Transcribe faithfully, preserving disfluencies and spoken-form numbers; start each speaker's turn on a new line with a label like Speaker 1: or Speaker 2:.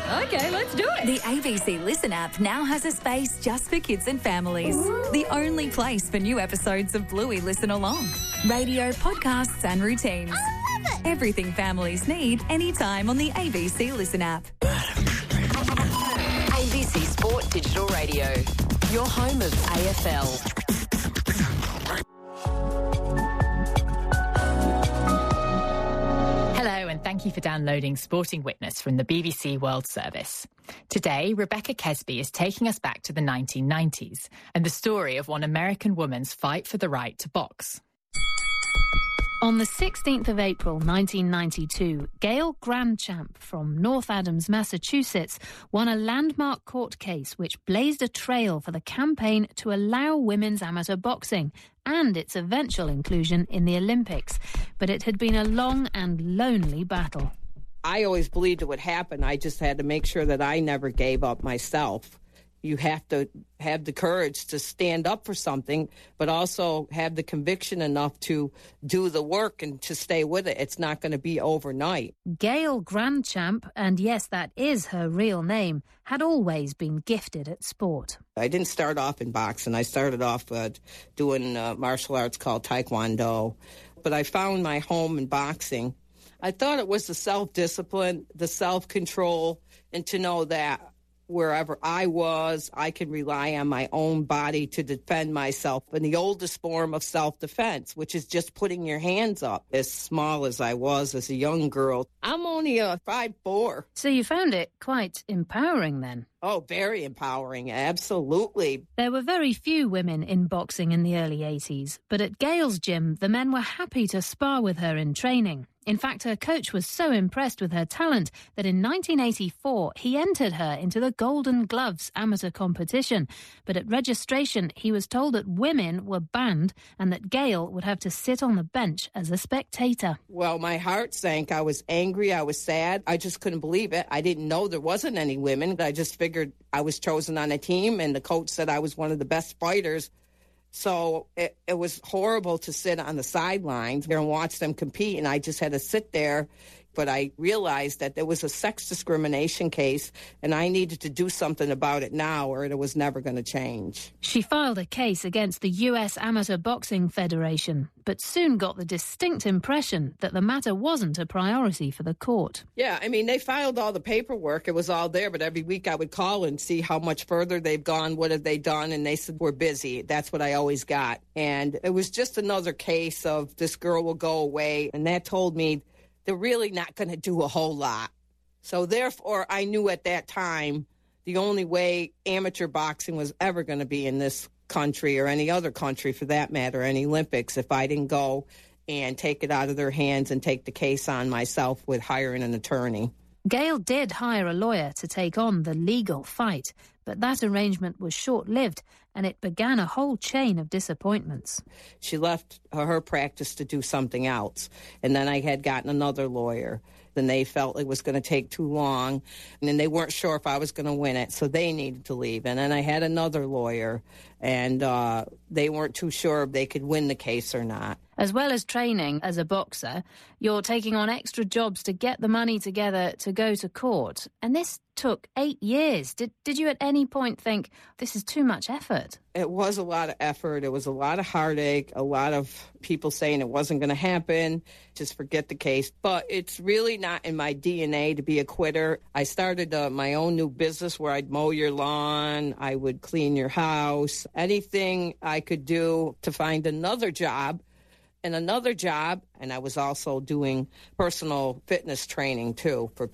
Speaker 1: Okay, let's do it.
Speaker 2: The A B C Listen app now has a space just for kids and families. Ooh. The only place for new episodes of Bluey Listen Along. Radio, podcasts and routines.
Speaker 3: I love it.
Speaker 2: Everything families need anytime on the A B C Listen app.
Speaker 4: A B C Sport Digital Radio. Your home of A F L.
Speaker 5: Hello and thank you for downloading Sporting Witness from the B B C World Service. Today, Rebecca Kesby is taking us back to the nineteen nineties and the story of one American woman's fight for the right to box.
Speaker 6: On the sixteenth of April nineteen ninety-two, Gail Grandchamp from North Adams, Massachusetts, won a landmark court case which blazed a trail for the campaign to allow women's amateur boxing and its eventual inclusion in the Olympics. But it had been a long and lonely battle.
Speaker 7: I always believed it would happen. I just had to make sure that I never gave up myself. You have to have the courage to stand up for something, but also have the conviction enough to do the work and to stay with it. It's not going to be overnight.
Speaker 6: Gail Grandchamp, and yes, that is her real name, had always been gifted at sport.
Speaker 7: I didn't start off in boxing. I started off uh, doing uh, martial arts called Taekwondo, but I found my home in boxing. I thought it was the self-discipline, the self-control, and to know that wherever I was, I can rely on my own body to defend myself in the oldest form of self-defense, which is just putting your hands up. As small as I was as a young girl, I'm only a five foot four.
Speaker 6: So you found it quite empowering then?
Speaker 7: Oh, very empowering, absolutely.
Speaker 6: There were very few women in boxing in the early eighties, but at Gail's gym, the men were happy to spar with her in training. In fact, her coach was so impressed with her talent that in nineteen eighty-four, he entered her into the Golden Gloves amateur competition. But at registration, he was told that women were banned and that Gail would have to sit on the bench as a spectator.
Speaker 7: Well, my heart sank. I was angry. I was sad. I just couldn't believe it. I didn't know there wasn't any women. I just figured I was chosen on a team, and the coach said I was one of the best fighters. So it, it was horrible to sit on the sidelines and watch them compete, and I just had to sit there. But I realized that there was a sex discrimination case, and I needed to do something about it now, or it was never going to change.
Speaker 6: She filed a case against the U S Amateur Boxing Federation, but soon got the distinct impression that the matter wasn't a priority for the court.
Speaker 7: Yeah, I mean, they filed all the paperwork. It was all there, but every week I would call and see how much further they've gone, what have they done, and they said, we're busy. That's what I always got. And it was just another case of this girl will go away, and that told me they're really not going to do a whole lot. So therefore, I knew at that time the only way amateur boxing was ever going to be in this country or any other country for that matter, any Olympics, if I didn't go and take it out of their hands and take the case on myself with hiring an attorney.
Speaker 6: Gail did hire a lawyer to take on the legal fight, but that arrangement was short-lived and it began a whole chain of disappointments.
Speaker 7: She left her practice to do something else, and then I had gotten another lawyer. Then they felt it was going to take too long, and then they weren't sure if I was going to win it, so they needed to leave. And then I had another lawyer, and uh, they weren't too sure if they could win the case or not.
Speaker 6: As well as training as a boxer, you're taking on extra jobs to get the money together to go to court. And this took eight years. Did did you at any point think, this is too much effort?
Speaker 7: It was a lot of effort. It was a lot of heartache, a lot of people saying it wasn't going to happen, just forget the case. But it's really not in my D N A to be a quitter. I started uh, my own new business where I'd mow your lawn, I would clean your house, anything I could do to find another job. And another job, and I was also doing personal fitness training, too, for